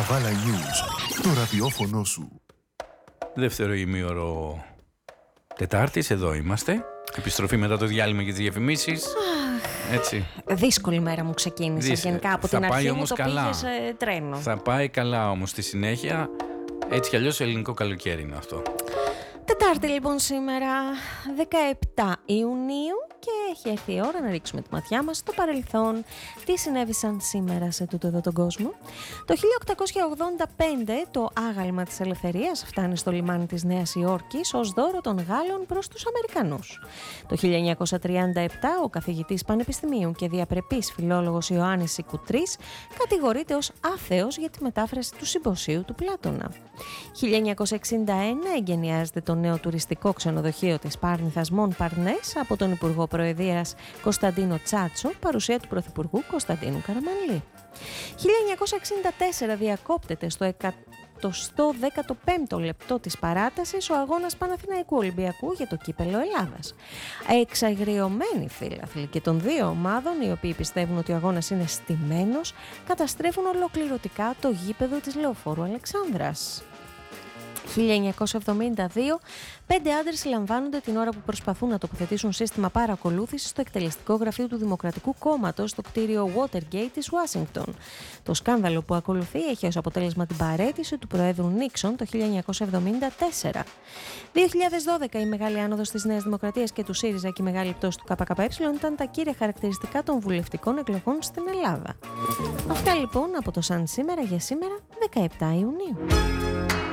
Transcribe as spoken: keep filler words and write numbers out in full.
Καβάλα News, το ραδιόφωνο σου. Δεύτερο ημίωρο Τετάρτης, εδώ είμαστε. Επιστροφή μετά το διάλειμμα και τις διαφημίσεις. Έτσι. Δύσκολη μέρα μου ξεκίνησε. Δύσκολη. Γενικά από Θα την πάει αρχή όμως μου το καλά. πήγες ε, τρένο. Θα πάει καλά όμως στη συνέχεια. Έτσι κι αλλιώς ελληνικό καλοκαίρι είναι αυτό. Τετάρτη λοιπόν σήμερα, δεκαεπτά Ιουνίου, και έχει έρθει η ώρα να ρίξουμε τη ματιά μας στο παρελθόν. Τι συνέβησαν σήμερα σε τούτο εδώ τον κόσμο? Το χίλια οκτακόσια ογδόντα πέντε το άγαλμα της ελευθερίας φτάνει στο λιμάνι της Νέας Υόρκης ως δώρο των Γάλλων προς τους Αμερικανούς. Το χίλια εννιακόσια τριάντα επτά ο καθηγητής πανεπιστημίου και διαπρεπής φιλόλογος Ιωάννης Σικουτρής κατηγορείται ως άθεος για τη μετάφραση του Συμποσίου του Πλάτωνα. χίλια εννιακόσια εξήντα ένα εγκαινιάζεται το νέο τουριστικό ξενοδοχείο της Πάρνηθας Μον Παρνές από τον Υπουργό Προεδρίας Κωνσταντίνο Τσάτσο, παρουσία του Πρωθυπουργού Κωνσταντίνου Καραμανλή. χίλια εννιακόσια εξήντα τέσσερα διακόπτεται στο εκατοστό δέκατο πέμπτο λεπτό της παράτασης ο αγώνας Παναθηναϊκού Ολυμπιακού για το κύπελλο Ελλάδας. Εξαγριωμένοι φίλαθλοι και των δύο ομάδων, οι οποίοι πιστεύουν ότι ο αγώνας είναι στημένος, καταστρέφουν ολοκληρωτικά το γήπεδο της Λεωφόρου Αλεξάνδρας. χίλια εννιακόσια εβδομήντα δύο, πέντε άντρες συλλαμβάνονται την ώρα που προσπαθούν να τοποθετήσουν σύστημα παρακολούθησης στο εκτελεστικό γραφείο του Δημοκρατικού Κόμματος στο κτίριο Watergate της Ουάσιγκτον. Το σκάνδαλο που ακολουθεί έχει ως αποτέλεσμα την παραίτηση του Προέδρου Νίξον το χίλια εννιακόσια εβδομήντα τέσσερα. δύο χιλιάδες δώδεκα η μεγάλη άνοδος της Νέας Δημοκρατίας και του ΣΥΡΙΖΑ και η μεγάλη πτώση του ΚΚΕ ήταν τα κύρια χαρακτηριστικά των βουλευτικών εκλογών στην Ελλάδα. Αυτά λοιπόν από το Σαν σήμερα για σήμερα, δεκαεπτά Ιουνίου.